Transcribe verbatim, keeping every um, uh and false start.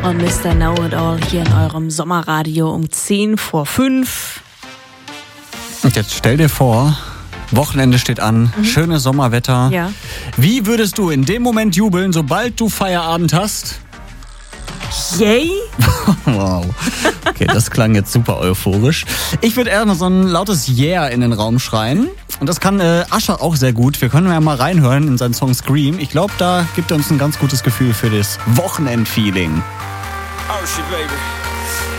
Und Mister Know-It-All hier in eurem Sommerradio um zehn vor fünf. Und jetzt stell dir vor, Wochenende steht an, mhm. schönes Sommerwetter. Ja. Wie würdest du in dem Moment jubeln, sobald du Feierabend hast? Yay! Wow. Okay, das klang jetzt super euphorisch. Ich würde eher noch so ein lautes Yeah in den Raum schreien. Und das kann äh, Usher auch sehr gut. Wir können ja mal reinhören in seinen Song Scream. Ich glaube, da gibt er uns ein ganz gutes Gefühl für das Wochenendfeeling. Oh shit, baby.